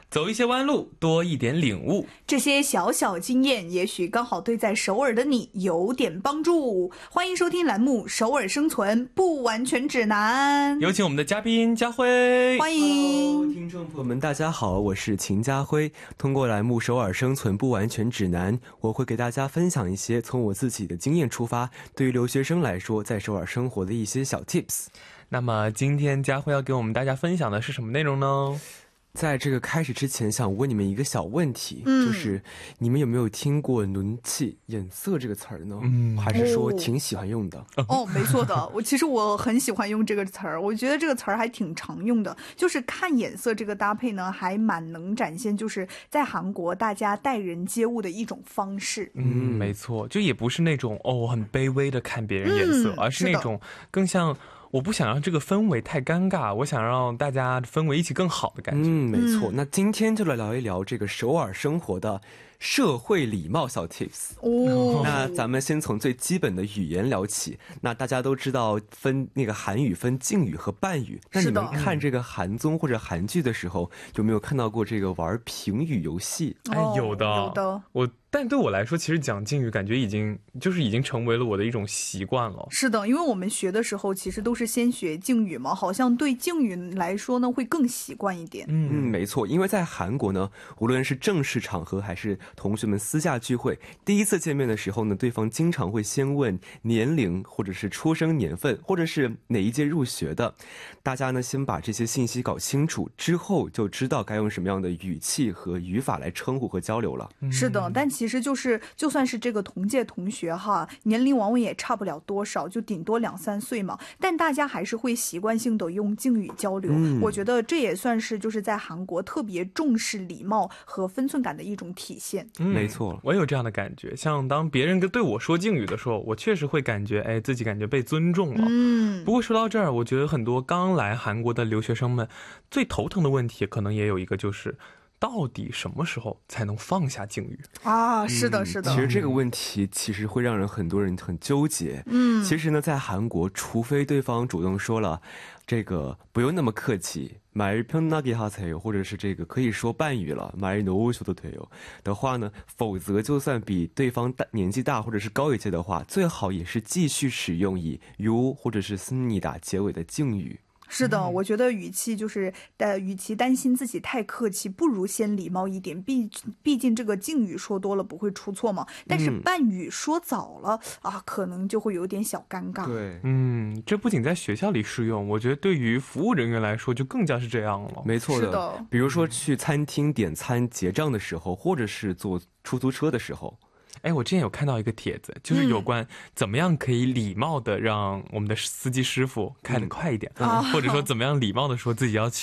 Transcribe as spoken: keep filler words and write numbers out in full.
走一些弯路，多一点领悟。 这些小小经验，也许刚好对在首尔的你有点帮助。欢迎收听栏目《首尔生存不完全指南》， 有请我们的嘉宾佳辉。 欢迎 Hello, 听众朋友们，大家好，我是秦家辉。通过栏目《首尔生存不完全指南》，我会给大家分享一些从我自己的经验出发，对于留学生来说在首尔生活的一些小 tips。 那么今天佳辉要给我们大家分享的是什么内容呢？ 在这个开始之前，想问你们一个小问题， 嗯、 就是你们有没有听过눈치眼色这个词儿呢？嗯，还是说挺喜欢用的？ 哦，哦没错的，我其实我很喜欢用这个词儿，我觉得这个词儿还挺常用的，就是看眼色这个搭配呢，还蛮能展现就是在韩国大家待人接物的一种方式。 嗯，没错，就也不是那种哦很卑微的看别人眼色，嗯、而是那种更像。我不想让这个氛围太尴尬，我想让大家氛围一起更好的感觉。 嗯，没错。那今天就来聊一聊这个首尔生活的社会礼貌小 tips。 哦， 那咱们先从最基本的语言聊起。那大家都知道分那个韩语分敬语和伴语。那你们看这个韩综或者韩剧的时候，有没有看到过这个玩评语游戏？ 哎，有的， 有的。 我。但对我来说，其实讲敬语感觉已经就是已经成为了我的一种习惯了。 是的，因为我们学的时候其实都是先学敬语嘛，好像对敬语来说呢会更习惯一点。 嗯，没错，因为在韩国呢，无论是正式场合还是同学们私下聚会，第一次见面的时候呢，对方经常会先问年龄或者是出生年份或者是哪一届入学的。大家呢先把这些信息搞清楚之后，就知道该用什么样的语气和语法来称呼和交流了。 嗯、是的，但其实就是就算是这个同届同学哈，年龄往往也差不了多少，就顶多两三岁嘛，但大家还是会习惯性的用敬语交流。嗯、我觉得这也算是就是在韩国特别重视礼貌和分寸感的一种体现。 嗯、没错， 我有这样的感觉，像当别人对我说敬语的时候，我确实会感觉哎自己感觉被尊重了。嗯，不过说到这儿，我觉得很多刚来韩国的留学生们最头疼的问题可能也有一个，就是到底什么时候才能放下敬语啊？是的，是的。 其实这个问题其实会让人很多人很纠结。嗯，其实呢，在韩国，除非对方主动说了，这个不用那么客气，말 편하게 하세요，或者是这个可以说伴语了，말 놓으셔도 돼요的话呢，否则就算比对方大年纪大或者是高一届的话，最好也是继续使用以요或者是습니다结尾的敬语。 是的，我觉得语气就是呃，与其担心自己太客气，不如先礼貌一点。毕毕竟这个敬语说多了不会出错嘛，但是伴语说早了、嗯、啊，可能就会有点小尴尬。 对， 嗯，这不仅在学校里适用，我觉得对于服务人员来说就更加是这样了。 没错的， 是的。 比如说去餐厅点餐结账的时候，或者是坐出租车的时候。 哎，我之前有看到一个帖子，就是有关怎么样可以礼貌的让我们的司机师傅开得快一点、嗯、或者说怎么样礼貌的说自己要